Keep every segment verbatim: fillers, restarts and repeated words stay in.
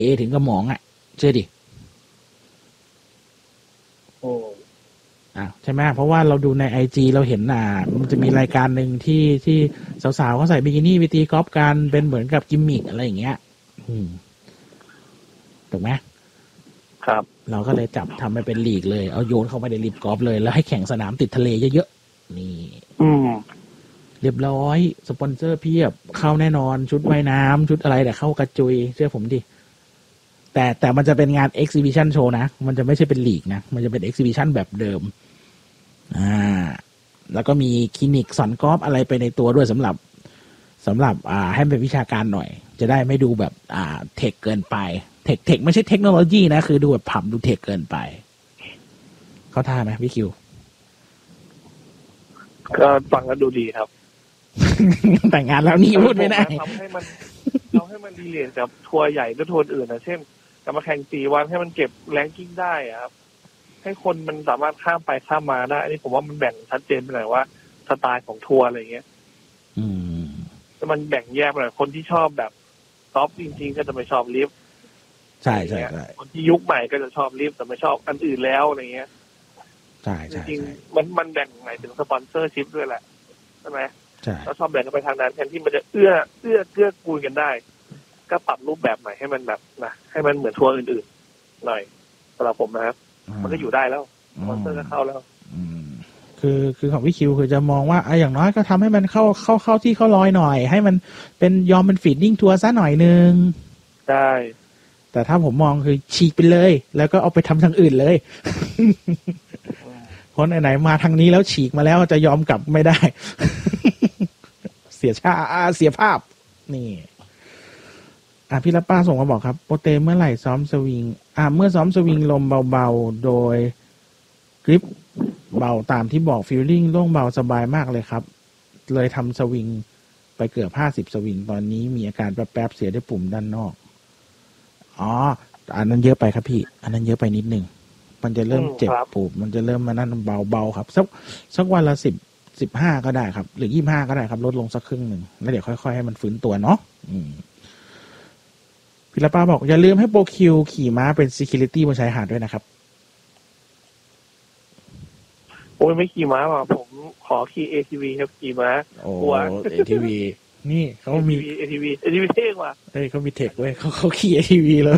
เอถึงกระหม่อมอ่ะเชื่อดิโอ้อ่ะใช่ไหมเพราะว่าเราดูในไอจีเราเห็นอ่ะมันจะมีรายการหนึ่งที่ที่สาวๆเขาใส่บิกินี่ไปตีกอล์ฟกันเป็นเหมือนกับกิมมิกอะไรอย่างเงี้ยอืมถูกไหมครับเราก็เลยจับทำไปเป็นลีกเลยเอาโยนเข้าไปในลีกกอล์ฟเลยแล้วให้แข่งสนามติดทะเลเยอะๆนี่อืมเรียบร้อยสปอนเซอร์เพียบเข้าแน่นอนชุดว่ายน้ำชุดอะไรแต่เข้ากระจุยเชื่อผมดิแต่แต่มันจะเป็นงาน exhibition show นะมันจะไม่ใช่เป็นลีกนะมันจะเป็น exhibition แบบเดิมอ่าแล้วก็มีคลินิกสอนกอล์ฟอะไรไปในตัวด้วยสำหรับสำหรับอ่าให้เป็นวิชาการหน่อยจะได้ไม่ดูแบบอ่าเทคเกินไปเทคเทคไม่ใช่เทคโนโลยีนะคือดูแบบผับดูเทคเกินไปเข้าท่าไหมพี่คิวก็ฟังแล้วดูดีครับแต่งงานแล้วนี่พูดไม่ได้ทำให้มันทำให้มันดีเลทกับทัวร์ใหญ่และทัวร์อื่นนะเช่นกลับมาแข่งสี่วันให้มันเก็บแรงกิ้งได้ครับให้คนมันสามารถข้ามไปข้ามมาได้อันนี้ผมว่ามันแบ่งชัดเจนไปหน่อยว่าสไตล์ของทัวร์อะไรเงี้ยอืมแต่มันแบ่งแยกไปหน่อยคนที่ชอบแบบซอฟต์จริงๆก็จะไม่ชอบลิฟต์ใช่ใช่ใช่คนที่ยุคใหม่ก็จะชอบลิฟต์แต่ไม่ชอบอันอื่นแล้วอะไรเงี้ยใช่ใช่จริงๆมันมันแบ่งหมายถึงสปอนเซอร์ชิพด้วยแหละใช่ไหมเราชอบแบ่งกันไปทางนั้นแทนที่มันจะเอื้อเอื้อเกื้อกูลกันได้ก็ปรับรูปแบบใหม่ให้มันแบบนะให้มันเหมือนทัวร์อื่นๆหน่อยสำหรับผมนะครับมันก็อยู่ได้แล้วสปอนเซอร์ก็เข้าแล้วคือคือของพี่คิวคือจะมองว่าไอ้อย่างน้อยก็ทำให้มันเข้าเข้าเข้าที่เข้าลอยหน่อยให้มันเป็นยอมเป็นฟีดดิ้งทัวร์ซะหน่อยนึงใช่แต่ถ้าผมมองคือฉีกไปเลยแล้วก็เอาไปทำทางอื่นเลยคนไหนๆมาทางนี้แล้วฉีกมาแล้วจะยอมกลับไม่ได้ เสียชาเสียภาพนี่อ่ะพี่ละป้าส่งมาบอกครับโปเตเมื่อไหร่ซ้อมสวิงอ่ะเมื่อซ้อมสวิงลมเบาๆโดยกริปเบาตามที่บอกฟีลลิ่งโล่งเบาสบายมากเลยครับเลยทำสวิงไปเกือบห้าสิบสวิงตอนนี้มีอาการแป๊บๆเสียด้วยปุ่มด้านนอกอ๋ออันนั้นเยอะไปครับพี่อันนั้นเยอะไปนิดนึงมันจะเริ่มเจ็บปุ่มมันจะเริ่มมานั่นเบาๆครับสักสักวันละสิบสิบห้าก็ได้ครับหรือยี่สิบห้าก็ได้ครับลดลงสักครึ่งหนึ่งแล้วเดี๋ยวค่อยๆให้มันฟื้นตัวเนาะอืมพี่ละป้าบอกอย่าลืมให้โปรคิวขี่ม้าเป็น security บนชายหาดด้วยนะครับโอ้ยไม่ขี่ม้าว่ะผมขอขี่ เอ ที วี ครับขี่ม้าโอ้ เอ ที วี นี่เขามีเอ ที วี เอ ที วี เท่กว่าเอ้ยเขามีเทคเว้ยเขาเขาขี่ เอ ที วี เลย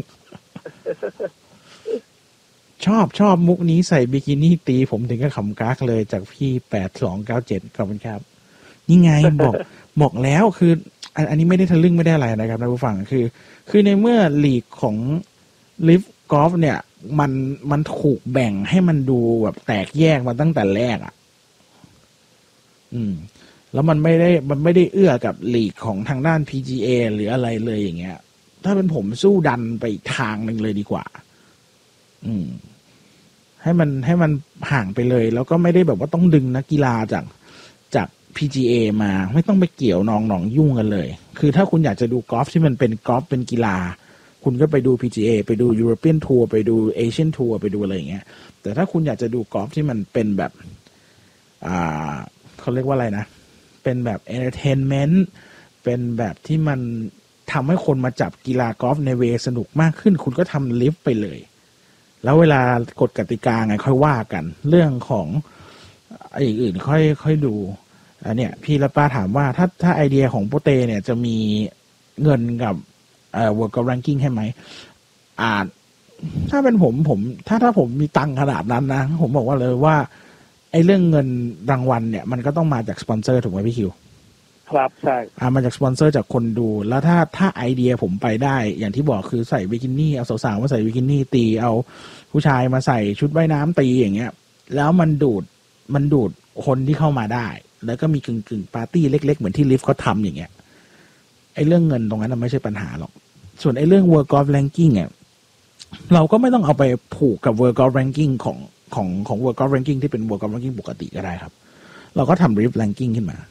ชอบชอบมุกนี้ใส่บิกินี่ตีผมถึงกับขำกากเลยจากพี่แปดสองเก้าเจ็ดขอบคุณครับนี่ไงบอกบอกแล้วคืออันอันนี้ไม่ได้ทะลึ่งไม่ได้อะไรนะครับท่านผู้ฟังคือคือในเมื่อลีกของลิฟกอล์ฟเนี่ยมันมันถูกแบ่งให้มันดูแบบแตกแยกมาตั้งแต่แรกอ่ะอืมแล้วมันไม่ได้มันไม่ได้เอื้อกับลีกของทางด้าน พี จี เอ หรืออะไรเลยอย่างเงี้ยถ้าเป็นผมสู้ดันไปอีกทางหนึ่งเลยดีกว่าอืมให้มันให้มันห่างไปเลยแล้วก็ไม่ได้แบบว่าต้องดึงนักกีฬาจากจาก พี จี เอ มาไม่ต้องไปเกี่ยวนองหนองยุ่งกันเลยคือถ้าคุณอยากจะดูกอล์ฟที่มันเป็นกอล์ฟเป็นกีฬาคุณก็ไปดู พี จี เอ ไปดู European Tour ไปดู Asian Tour ไปดูอะไรอย่างเงี้ยแต่ถ้าคุณอยากจะดูกอล์ฟที่มันเป็นแบบอ่าเขาเรียกว่าอะไรนะเป็นแบบ entertainment เป็นแบบที่มันทำให้คนมาจับกีฬากอล์ฟในเวสนุกมากขึ้นคุณก็ทำลิฟต์ไปเลยแล้วเวลากฎกติกาไงค่อยว่ากันเรื่องของอย่างอื่นค่อยค่อยดูอันเนี้ยพี่ละป้าถามว่าถ้าถ้าไอเดียของโปเต้เนี่ยจะมีเงินกับเอ่อ World Golf Ranking ให้ไหมอ่าถ้าเป็นผมผมถ้าถ้าผมมีตังค์ขนาดนั้นนะผมบอกว่าเลยว่าไอ้เรื่องเงินรางวัลเนี่ยมันก็ต้องมาจากสปอนเซอร์ถูกไหมพี่คิวครับใช่อ่ามาจากสปอนเซอร์จากคนดูแล้วถ้าถ้าไอเดียผมไปได้อย่างที่บอกคือใส่บิกินี่เอาสาวๆมาใส่บิกินี่ตีเอาผู้ชายมาใส่ชุดว่ายน้ำตีอย่างเงี้ยแล้วมันดูดมันดูดคนที่เข้ามาได้แล้วก็มีกึ่งกึ่งปาร์ตี้เล็กๆเหมือนที่ลิฟต์เขาทำอย่างเงี้ยไอ้เรื่องเงินตรงนั้นไม่ใช่ปัญหาหรอกส่วนไอ้เรื่อง World Golf Ranking เนี่ยเราก็ไม่ต้องเอาไปผูกกับ World Golf Ranking ของของของ World Golf Ranking ที่เป็น World Golf Ranking ปกติก็ได้ครับเราก็ทำ Lift Ranking ขึ้นมา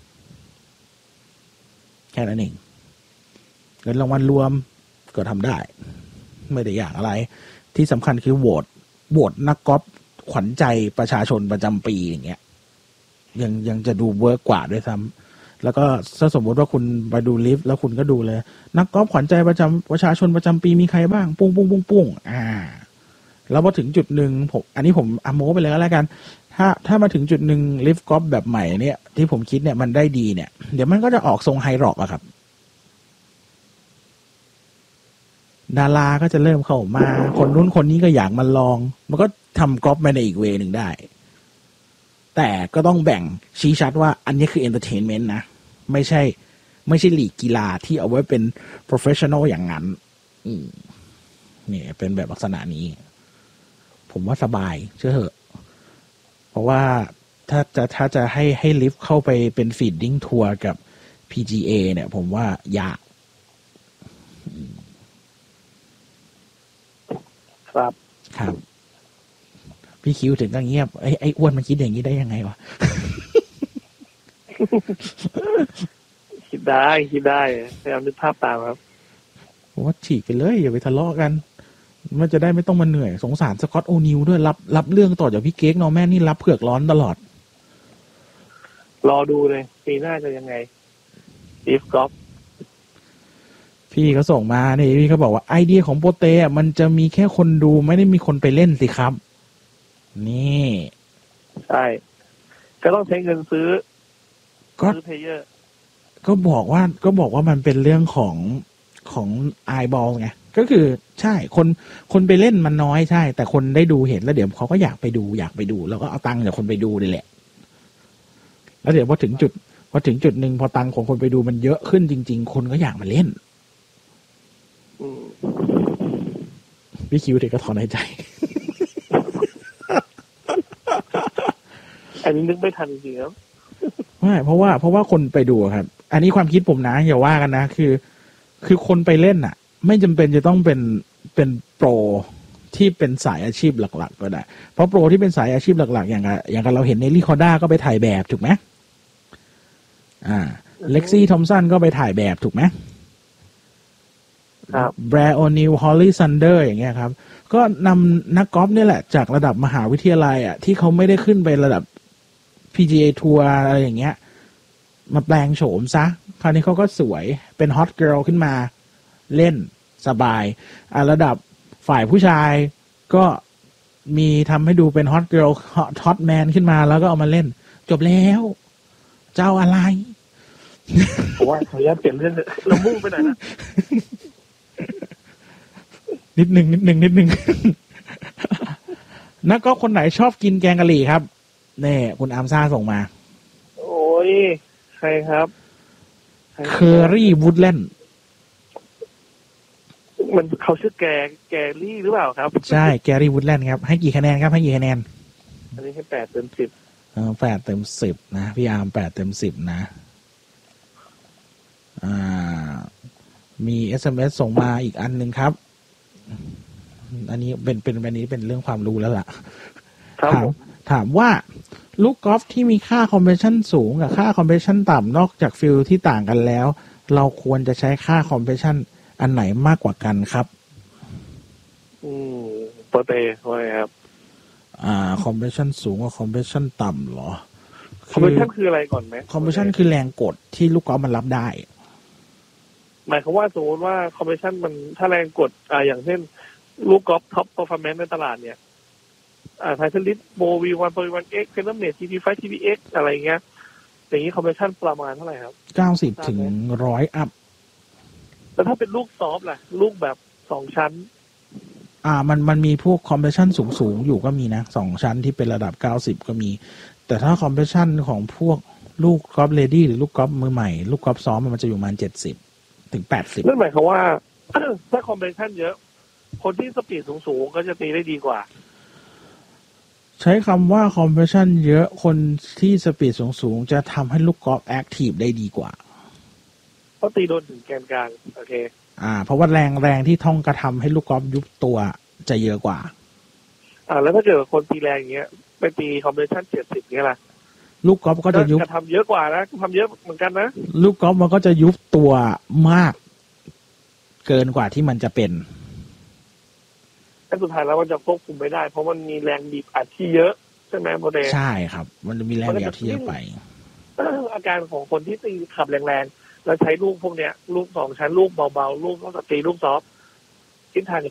แค่นั้นเองเงินรางวัลรวมก็ทำได้ไม่ได้ยากอะไรที่สำคัญคือโหวตโหวตนักกอล์ฟขวัญใจประชาชนประจำปีอย่างเงี้ยยังยังจะดูเวิร์กกว่าด้วยซ้ำแล้วก็ถ้าสมมติว่าคุณไปดูลิฟต์แล้วคุณก็ดูเลยนักกอล์ฟขวัญใจประจำประชาชนประจำปีมีใครบ้างปุ้งปุ้งปุ้งปุ้งอ่าแล้วพอถึงจุดหนึ่งผมอันนี้ผมอโมไปเลยก็แล้วกันถ้าถ้ามาถึงจุดหนึ่งลิฟต์กอล์ฟแบบใหม่เนี่ยที่ผมคิดเนี่ยมันได้ดีเนี่ยเดี๋ยวมันก็จะออกทรงไฮร็อกอะครับดาราก็จะเริ่มเข้ามาคนนู้นคนนี้ก็อยากมาลองมันก็ทำกอล์ฟไปในอีกเวนึงได้แต่ก็ต้องแบ่งชี้ชัดว่าอันนี้คือเอนเตอร์เทนเมนต์นะไม่ใช่ไม่ใช่ลีกกีฬาที่เอาไว้เป็น professional อย่างนั้นอืมนี่เป็นแบบลักษณะนี้ผมว่าสบายเชื่อเถอะเพราะว่าถ้าจะถ้าจะให้ให้ลิฟต์เข้าไปเป็นฟีดดิ้งทัวร์กับ พี จี เอ เนี่ยผมว่ายากครับครับพี่คิวถึงก็เงียบไอ้ไอ้อ้วนมันคิดอย่างนี้ได้ยังไงวะคิดได้คิดได้พยายามนึกภาพตามครับผมว่าฉีกไปเลยอย่าไปทะเลาะกันมันจะได้ไม่ต้องมาเหนื่อยสงสารสกอตต์โอนิลด้วยรับรับเรื่องต่อจากพี่เก๊กนอร์แมนนี่รับเผือกร้อนตลอดรอดูเลยปีหน้าจะยังไงลิฟต์กอล์ฟพี่เขาส่งมาเนี่ยพี่เขาบอกว่าไอเดียของโปเต้มันจะมีแค่คนดูไม่ได้มีคนไปเล่นสิครับนี่ใช่ก็ต้องใช้เงินซื้อซื้อเพลเยอร์ก็บอกว่าก็บอกว่ามันเป็นเรื่องของของไอบอลไงก็คือใช่คนคนไปเล่นมันน้อยใช่แต่คนได้ดูเห็นแล้วเดี๋ยวเขาก็อยากไปดูอยากไปดูแล้วก็เอาตังค์จากคนไปดูนี่แหละแล้วเดี๋ยวพอถึงจุดพอถึงจุดหนึ่งพอตังค์ของคนไปดูมันเยอะขึ้นจริงๆคนก็อยากมาเล่นพี่คิวเด็กก็ถอนหายใจอันนี้นึกไม่ทันจริงๆครับไม่เพราะว่าเพราะว่าคนไปดูครับอันนี้ความคิดผมนะอย่าว่ากันนะคือคือคนไปเล่นอ่ะไม่จำเป็นจะต้องเป็นเป็นโปรที่เป็นสายอาชีพหลักๆก็ได้เพราะโปรที่เป็นสายอาชีพหลักๆอย่างอย่างเราเห็นเนลลี่คอร์ด้าก็ไปถ่ายแบบถูกไหมอ่าเล็กซี่ทอมสันก็ไปถ่ายแบบถูกไหมครับแบร์โอนิลฮอลลี่ซันเดอร์อย่างเงี้ยครับก็นำนักกอล์ฟนี่แหละจากระดับมหาวิทยาลัยอ่ะที่เขาไม่ได้ขึ้นไประดับ พี จี เอ ทัวร์อะไรอย่างเงี้ยมาแปลงโฉมซะคราวนี้เขาก็สวยเป็นฮอตเกิร์ลขึ้นมาเล่นสบายอ่ะระดับฝ่ายผู้ชายก็มีทำให้ดูเป็นฮอตเกิร์ลฮอตแมนขึ้นมาแล้วก็เอามาเล่นจบแล้วเจ้าอะไรผมว่าขออนุญาตเปลี่ยนเรื่องเรามุ่งไปไหนนะนิดหนึ่งนิดหนึ่งนิดหนึ่งนักก็คนไหนชอบกินแกงกะหรี่ครับนี่คุณอาร์มซ่าส่งมาโอ้ยใครครับเคอรี่วูดแลนด์มันเขาชื่อแกแกรี่หรือเปล่าครับใช่แกรี่วูดแลนด์ครับให้กี่คะแนนครับให้กี่คะแนนอันนี้ให้แปดเต็มสิบเออแปดเต็มสิบนะพี่อาร์มแปดเต็มสิบนะอ่ามี เอส เอ็ม เอส ส่งมาอีกอันหนึ่งครับอันนี้เป็นเป็นอันนี้เป็นเรื่องความรู้แล้วล่ะถามถามว่าลูกกอล์ฟที่มีค่าคอมเพรสชันสูงกับค่าคอมเพรสชันต่ำนอกจากฟิลที่ต่างกันแล้วเราควรจะใช้ค่าคอมเพรสชันอันไหนมากกว่ากันครับอืมโปรเตว่าไงครับอ่าคอมเพรสชันสูงกับคอมเพรสชันต่ำเหรอคอมเพรสชันคืออะไรก่อนไหมคอมเพรสชันคือแรงกดที่ลูกกอล์ฟมันรับได้หมายความว่าสมมติว่าคอมเพรสชันมันถ้าแรงกดอ่าอย่างเช่นลูกกอล์ฟท็อปเปอร์ฟอร์แมนซ์ในตลาดเนี่ยอ่าไทเทนลิสโบวีวันโบวีวันเอ็กเพนนัมเนตทีทีไฟทีวีเอ็กอะไรเงี้ยอย่างนี้คอมเพรสชันประมาณเท่าไหร่ครับเก้าสิบถึงร้อยอัพแล้วถ้าเป็นลูกซอฟต์ล่ะลูกแบบสองชั้นอ่ามันมันมีพวกคอมเพรสชันสูงสูงอยู่ก็มีนะสองชั้นที่เป็นระดับเก้าสิบก็มีแต่ถ้าคอมเพรสชันของพวกลูกกอล์ฟเลดี้หรือลูกกอล์ฟมือใหม่ลูกกอล์ฟซ้อมมันจะอยู่ประมาณเจ็ดสิบถึงแปดสิบนั่นหมายความว่า ถ้าคอมเพรสชันเยอะคนที่สปีดสูงๆก็จะตีได้ดีกว่าใช้คำว่าคอมเพรสชันเยอะคนที่สปีดสูงๆจะทำให้ลูกกอล์ฟแอคทีฟได้ดีกว่าเพราะตีโดนถึงแกนกลางโอเคอ่าเพราะว่าแรงแรงที่ท่องกระทำให้ลูกกอล์ฟยุบตัวจะเยอะกว่าอ่าแล้วถ้าเกิดคนตีแรงอย่างเงี้ยไปตีคอมเพรสชันเจ็ดสิบเงี้ยล่ะลูกกอล์ฟก็จะยุบกระทำเยอะกว่านะทำเยอะเหมือนกันนะลูกกอล์ฟมันก็จะยุบตัวมากเกินกว่าที่มันจะเป็นแต่สุดท้ายแล้วมันจะควบคุมไม่ได้เพราะมันมีแรงบีบอัดที่เยอะใช่ไหมโมเดลใช่ครับมันจะมีแรงบีบที่เยอะไปอาการของคนที่ตีขับแรงๆแล้วใช้ลูกพวกเนี้ยลูกสองชั้นลูกเบาๆลูกต้องตีลูกซอฟทิศทาง